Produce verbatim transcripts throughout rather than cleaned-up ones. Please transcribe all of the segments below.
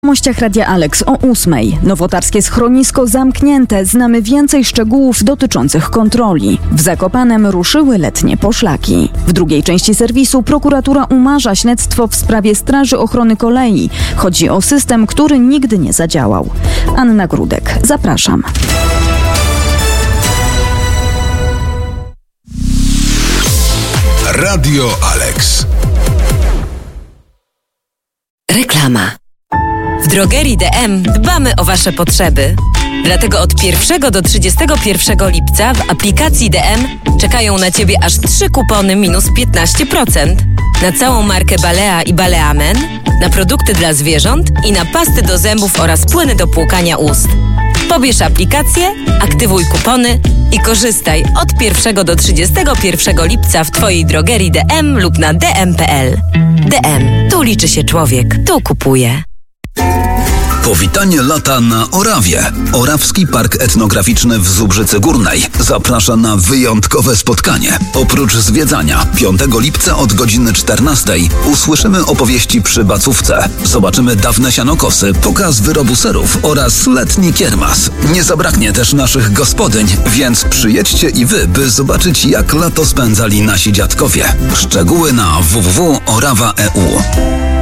W Wiadomościach Radia Alex o ósmej. Nowotarskie schronisko zamknięte. Znamy więcej szczegółów dotyczących kontroli. W Zakopanem ruszyły letnie poszlaki. W drugiej części serwisu prokuratura umarza śledztwo w sprawie Straży Ochrony Kolei. Chodzi o system, który nigdy nie zadziałał. Anna Grudek. Zapraszam. Radio Alex. Reklama. W drogerii D M dbamy o Wasze potrzeby. Dlatego od pierwszego do trzydziestego pierwszego lipca w aplikacji D M czekają na Ciebie aż trzy kupony minus piętnaście procent. Na całą markę Balea i Baleamen, na produkty dla zwierząt i na pasty do zębów oraz płyny do płukania ust. Pobierz aplikację, aktywuj kupony i korzystaj od pierwszego do trzydziestego pierwszego lipca w Twojej drogerii D M lub na d m kropka p l. D M. Tu liczy się człowiek. Tu kupuje. Powitanie lata na Orawie. Orawski Park Etnograficzny w Zubrzycy Górnej zaprasza na wyjątkowe spotkanie. Oprócz zwiedzania, piątego lipca od godziny czternastej usłyszymy opowieści przy bacówce. Zobaczymy dawne sianokosy, pokaz wyrobu serów oraz letni kiermas. Nie zabraknie też naszych gospodyń, więc przyjedźcie i wy, by zobaczyć, jak lato spędzali nasi dziadkowie. Szczegóły na w w w kropka orawa kropka e u.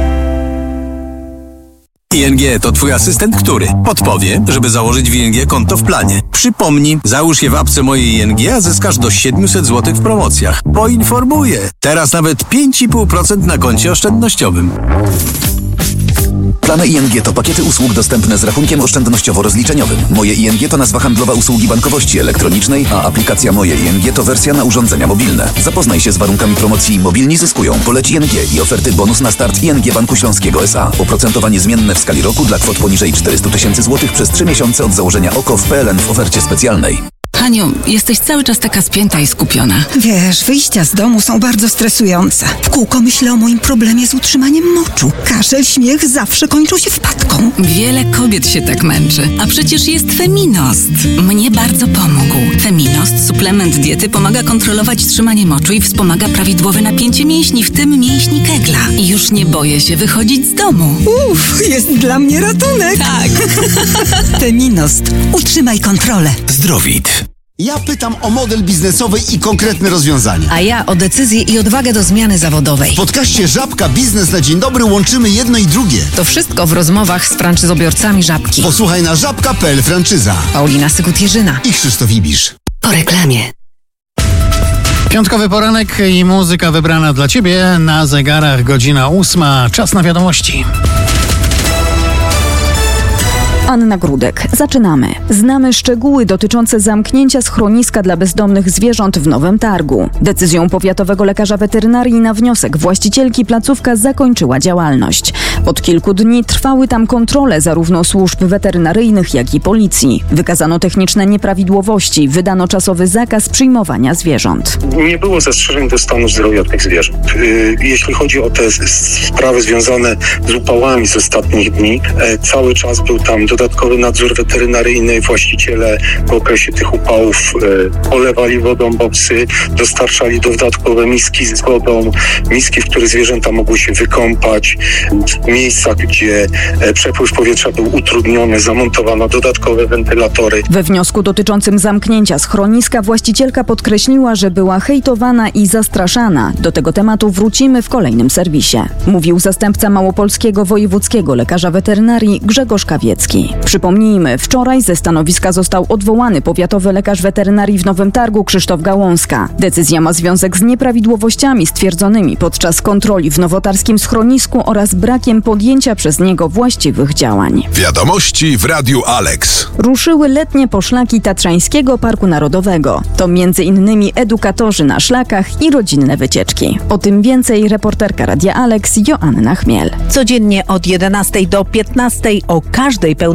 I N G to Twój asystent, który podpowie, żeby założyć w I N G konto w planie. Przypomni, załóż je w apce mojej I N G, a zyskasz do siedemset złotych w promocjach. Poinformuję. Teraz nawet pięć i pół procent na koncie oszczędnościowym. Plany I N G to pakiety usług dostępne z rachunkiem oszczędnościowo-rozliczeniowym. Moje I N G to nazwa handlowa usługi bankowości elektronicznej, a aplikacja Moje I N G to wersja na urządzenia mobilne. Zapoznaj się z warunkami promocji Mobilni zyskują. Poleć I N G i oferty bonus na start I N G Banku Śląskiego S A. Oprocentowanie zmienne w skali roku dla kwot poniżej czterysta tysięcy złotych przez trzy miesiące od założenia O K O w P L N w ofercie specjalnej. Haniu, jesteś cały czas taka spięta i skupiona. Wiesz, wyjścia z domu są bardzo stresujące. W kółko myślę o moim problemie z utrzymaniem moczu. Kaszel, śmiech zawsze kończą się wpadką. Wiele kobiet się tak męczy, a przecież jest Feminost. Mnie bardzo pomógł. Feminost, suplement diety, pomaga kontrolować trzymanie moczu i wspomaga prawidłowe napięcie mięśni, w tym mięśni kegla. I już nie boję się wychodzić z domu. Uff, jest dla mnie ratunek. Tak. Feminost. Utrzymaj kontrolę. Zdrowit. Ja pytam o model biznesowy i konkretne rozwiązania. A ja o decyzję i odwagę do zmiany zawodowej. W podcaście Żabka Biznes na Dzień Dobry łączymy jedno i drugie. To wszystko w rozmowach z franczyzobiorcami Żabki. Posłuchaj na żabka kropka p l franczyza. Paulina Sygut-Jerzyna I Krzysztof Ibisz. Po reklamie. Piątkowy poranek i muzyka wybrana dla Ciebie. Na zegarach godzina ósma. Czas na wiadomości. Anna Grudek. Zaczynamy. Znamy szczegóły dotyczące zamknięcia schroniska dla bezdomnych zwierząt w Nowym Targu. Decyzją powiatowego lekarza weterynarii na wniosek właścicielki placówka zakończyła działalność. Od kilku dni trwały tam kontrole zarówno służb weterynaryjnych, jak i policji. Wykazano techniczne nieprawidłowości, wydano czasowy zakaz przyjmowania zwierząt. Nie było zastrzeżeń do stanu zdrowia tych zwierząt. Jeśli chodzi o te sprawy związane z upałami z ostatnich dni, cały czas był tam dodatkowy nadzór weterynaryjny. Właściciele w okresie tych upałów e, polewali wodą boksy, dostarczali dodatkowe miski z wodą, miski, w których zwierzęta mogły się wykąpać. W miejscach, gdzie e, przepływ powietrza był utrudniony, zamontowano dodatkowe wentylatory. We wniosku dotyczącym zamknięcia schroniska właścicielka podkreśliła, że była hejtowana i zastraszana. Do tego tematu wrócimy w kolejnym serwisie. Mówił zastępca małopolskiego wojewódzkiego lekarza weterynarii Grzegorz Kawiecki. Przypomnijmy, wczoraj ze stanowiska został odwołany powiatowy lekarz weterynarii w Nowym Targu Krzysztof Gałązka. Decyzja ma związek z nieprawidłowościami stwierdzonymi podczas kontroli w nowotarskim schronisku oraz brakiem podjęcia przez niego właściwych działań. Wiadomości w Radiu Alex. Ruszyły letnie poszlaki Tatrzańskiego Parku Narodowego. To między innymi edukatorzy na szlakach i rodzinne wycieczki. O tym więcej reporterka Radia Alex Joanna Chmiel. Codziennie od jedenastej do piętnastej o każdej pełnej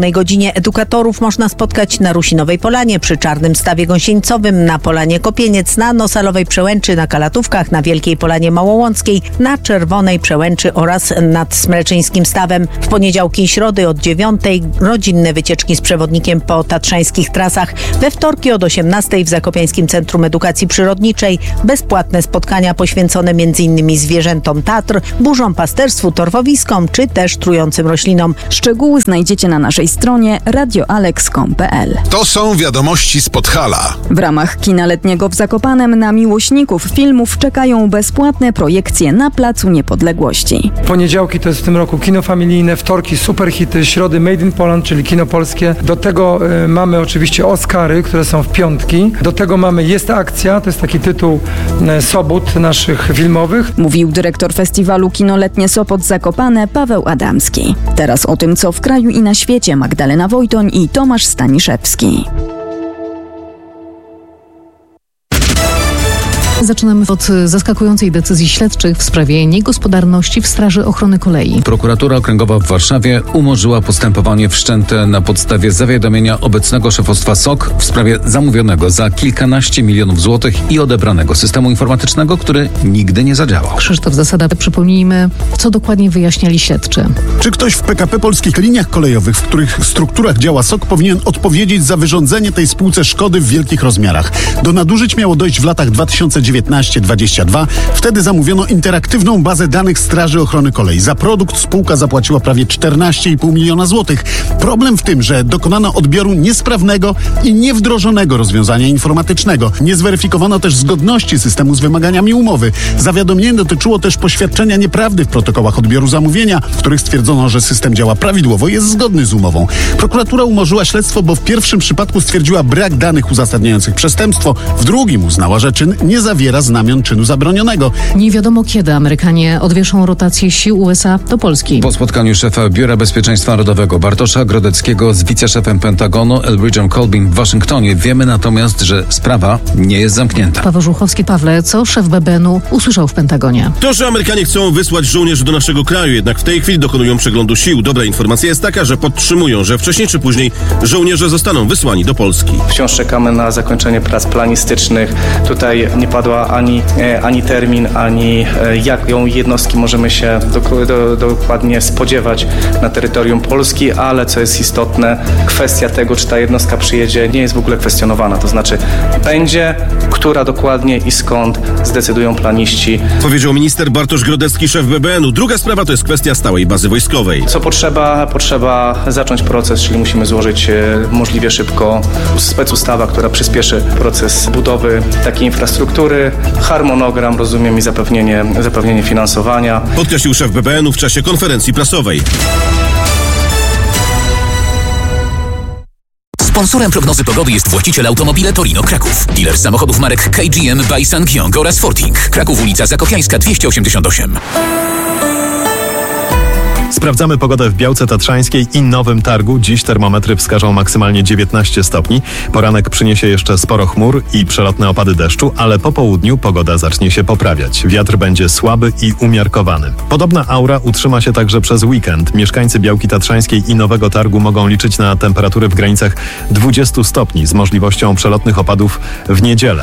pełnej godzinie edukatorów można spotkać na Rusinowej Polanie, przy Czarnym Stawie Gąsienicowym, na Polanie Kopieniec, na Nosalowej Przełęczy, na Kalatówkach, na Wielkiej Polanie Małołąckiej, na Czerwonej Przełęczy oraz nad Smleczyńskim Stawem. W poniedziałki i środy od dziewiątej rodzinne wycieczki z przewodnikiem po tatrzańskich trasach. We wtorki od osiemnastej w Zakopiańskim Centrum Edukacji Przyrodniczej bezpłatne spotkania poświęcone między innymi zwierzętom Tatr, burzom, pasterstwu, torwowiskom czy też trującym roślinom. Szczegóły znajdziecie na naszej stronie radio alex kropka com kropka p l. To są wiadomości z Podhala. W ramach kina letniego w Zakopanem na miłośników filmów czekają bezpłatne projekcje na Placu Niepodległości. Poniedziałki to jest w tym roku kino familijne, wtorki superhity, środy Made in Poland, czyli kino polskie. Do tego y, mamy oczywiście Oscary, które są w piątki. Do tego mamy Jest akcja, to jest taki tytuł y, sobót naszych filmowych. Mówił dyrektor festiwalu Kinoletnie Sopot Zakopane Paweł Adamski. Teraz o tym, co w kraju i na świecie, Magdalena Wojtoń i Tomasz Staniszewski. Zaczynamy od zaskakującej decyzji śledczych w sprawie niegospodarności w Straży Ochrony Kolei. Prokuratura Okręgowa w Warszawie umorzyła postępowanie wszczęte na podstawie zawiadomienia obecnego szefostwa S O K w sprawie zamówionego za kilkanaście milionów złotych i odebranego systemu informatycznego, który nigdy nie zadziałał. Krzysztof Zasada, przypomnijmy, co dokładnie wyjaśniali śledczy. Czy ktoś w P K P Polskich Liniach Kolejowych, w których strukturach działa S O K, powinien odpowiedzieć za wyrządzenie tej spółce szkody w wielkich rozmiarach? Do nadużyć miało dojść w latach dwa tysiące dziewiętnastym do dwa tysiące dwudziestego drugiego. Wtedy zamówiono interaktywną bazę danych Straży Ochrony Kolei. Za produkt spółka zapłaciła prawie czternaście i pół miliona złotych. Problem w tym, że dokonano odbioru niesprawnego i niewdrożonego rozwiązania informatycznego. Nie zweryfikowano też zgodności systemu z wymaganiami umowy. Zawiadomienie dotyczyło też poświadczenia nieprawdy w protokołach odbioru zamówienia, w których stwierdzono, że system działa prawidłowo i jest zgodny z umową. Prokuratura umorzyła śledztwo, bo w pierwszym przypadku stwierdziła brak danych uzasadniających przestępstwo, w drugim uznała, że czyn nie zawiera znamion czynu zabronionego. Nie wiadomo, kiedy Amerykanie odwieszą rotację sił U S A do Polski. Po spotkaniu szefa Biura Bezpieczeństwa Narodowego Bartosza Grodeckiego z wiceszefem Pentagonu Elbridge'em Colbym w Waszyngtonie wiemy natomiast, że sprawa nie jest zamknięta. Paweł Żuchowski. Pawle, co szef B B N u usłyszał w Pentagonie? To, że Amerykanie chcą wysłać żołnierzy do naszego kraju, jednak w tej chwili dokonują przeglądu sił. Dobra informacja jest taka, że podtrzymują, że wcześniej czy później żołnierze zostaną wysłani do Polski. Wciąż czekamy na zakończenie prac planistycznych. Tutaj nie padła ani, ani termin, ani jaką jednostki możemy się do, do, dokładnie spodziewać na terytorium Polski, ale co jest istotne, kwestia tego, czy ta jednostka przyjedzie, nie jest w ogóle kwestionowana. To znaczy będzie, która dokładnie i skąd zdecydują planiści. Powiedział minister Bartosz Grodecki, szef B B N u. Druga sprawa to jest kwestia stałej bazy wojskowej. Co potrzeba? Potrzeba zacząć proces, czyli musimy złożyć możliwie szybko specustawę, która przyspieszy proces budowy takiej infrastruktury, harmonogram, rozumiem, i zapewnienie, zapewnienie finansowania. Podkreślił szef B B N u w czasie konferencji prasowej. Sponsorem prognozy pogody jest właściciel Automobile Torino Kraków. Dealer samochodów marek K G M, by Sangyong oraz Forting. Kraków, ulica Zakopiańska dwieście osiemdziesiąt osiem. Sprawdzamy pogodę w Białce Tatrzańskiej i Nowym Targu. Dziś termometry wskażą maksymalnie dziewiętnaście stopni. Poranek przyniesie jeszcze sporo chmur i przelotne opady deszczu, ale po południu pogoda zacznie się poprawiać. Wiatr będzie słaby i umiarkowany. Podobna aura utrzyma się także przez weekend. Mieszkańcy Białki Tatrzańskiej i Nowego Targu mogą liczyć na temperatury w granicach dwudziestu stopni z możliwością przelotnych opadów w niedzielę.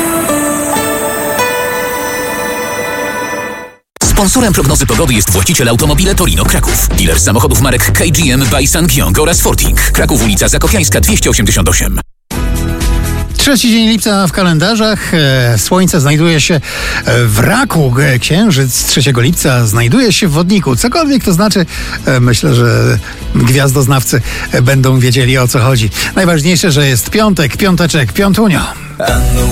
Sponsorem prognozy pogody jest właściciel Automobile Torino Kraków. Dealer samochodów marek K G M, by Sangyong oraz Forting. Kraków, ulica Zakopiańska dwieście osiemdziesiąt osiem. Trzeci dzień lipca w kalendarzach. Słońce znajduje się w raku. Księżyc trzeciego lipca znajduje się w wodniku. Cokolwiek to znaczy, myślę, że gwiazdoznawcy będą wiedzieli, o co chodzi. Najważniejsze, że jest piątek, piąteczek, piątunio.